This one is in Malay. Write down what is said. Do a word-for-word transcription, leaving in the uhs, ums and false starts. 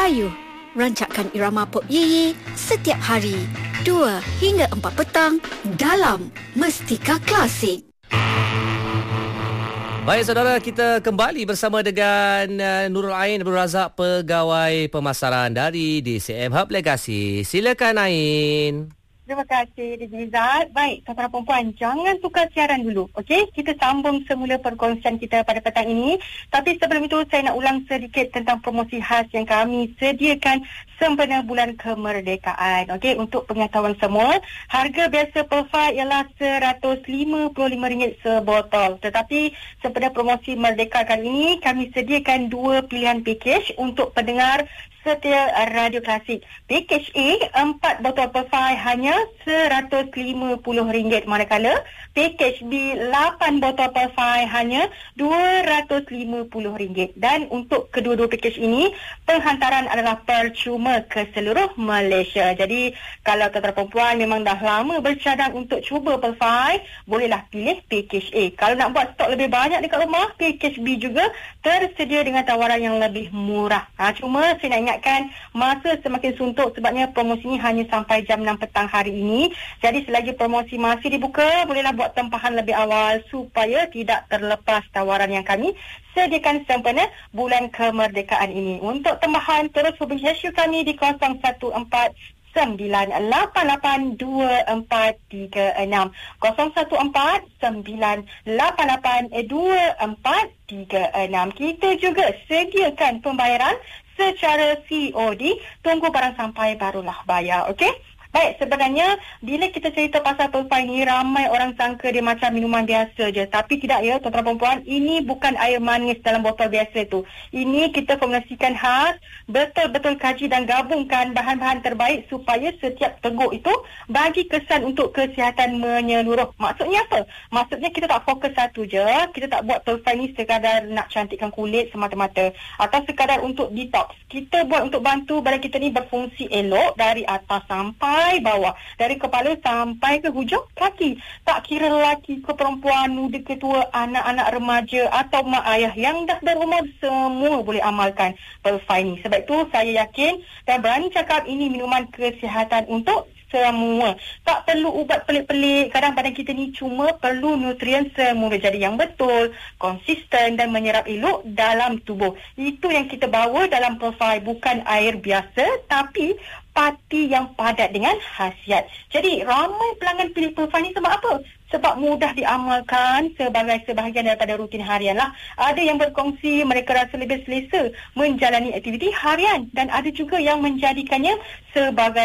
Ayuh, rancakkan irama pop Ye setiap hari dua hingga empat petang dalam Mestika Klasik. Baik saudara, kita kembali bersama dengan uh, Nurul Ain Abdul Razak, Pegawai Pemasaran dari D C M Hub Legasi. Silakan Ain. Terima kasih, Rizal. Baik, tuan-tuan perempuan, jangan tukar siaran dulu. Okey, kita sambung semula perkongsian kita pada petang ini. Tapi sebelum itu, saya nak ulang sedikit tentang promosi khas yang kami sediakan sempena bulan kemerdekaan. Okey, untuk pengetahuan semua, harga biasa Perfai ialah seratus lima puluh lima ringgit sebotol. Tetapi sempena promosi Merdeka kali ini, kami sediakan dua pilihan pakej untuk pendengar setia Radio Klasik. Pakej A, empat botol Perfai hanya seratus lima puluh ringgit, manakala pakej B, lapan botol Perfai hanya dua ratus lima puluh ringgit. Dan untuk kedua-dua pakej ini, penghantaran adalah percuma ke seluruh Malaysia. Jadi kalau tuan-tuan perempuan memang dah lama bercadang untuk cuba Perfai, bolehlah pilih pakej A. Kalau nak buat stok lebih banyak dekat rumah, pakej B juga tersedia dengan tawaran yang lebih murah. Ha, cuma saya nak ingatkan, masa semakin suntuk sebabnya promosi ini hanya sampai jam enam petang hari ini. Jadi selagi promosi masih dibuka, bolehlah buat tempahan lebih awal supaya tidak terlepas tawaran yang kami sediakan sempena bulan kemerdekaan ini. Untuk tambahan, terus hubungi H U kami di kosong satu empat sembilan lapan lapan dua empat tiga enam kosong satu empat sembilan lapan lapan dua empat tiga enam. Kita juga sediakan pembayaran secara C O D, tunggu barang sampai barulah bayar. Okey? Baik, sebenarnya bila kita cerita pasal Perfai ni, ramai orang sangka dia macam minuman biasa je. Tapi tidak ya, tuan-tuan perempuan, ini bukan air manis dalam botol biasa tu. Ini kita formulasikan khas, betul-betul kaji dan gabungkan bahan-bahan terbaik supaya setiap teguk itu bagi kesan untuk kesihatan menyeluruh. Maksudnya apa? Maksudnya kita tak fokus satu je. Kita tak buat Perfai ni sekadar nak cantikkan kulit semata-mata atau sekadar untuk detox. Kita buat untuk bantu badan kita ni berfungsi elok dari atas sampai bawah, dari kepala sampai ke hujung kaki. Tak kira lelaki ke perempuan, muda ke tua, anak-anak remaja atau mak ayah yang dah berumur, semua boleh amalkan Perfai ni. Sebab itu saya yakin dan berani cakap ini minuman kesihatan untuk semua. Tak perlu ubat pelik-pelik. Kadang badan kita ni cuma perlu nutrien semula jadi yang betul, konsisten dan menyerap elok dalam tubuh. Itu yang kita bawa dalam Perfai, bukan air biasa tapi pati yang padat dengan khasiat. Jadi ramai pelanggan pilih Perfai ni sebab apa? Sebab mudah diamalkan sebagai sebahagian daripada rutin harian lah. Ada yang berkongsi mereka rasa lebih selesa menjalani aktiviti harian dan ada juga yang menjadikannya sebagai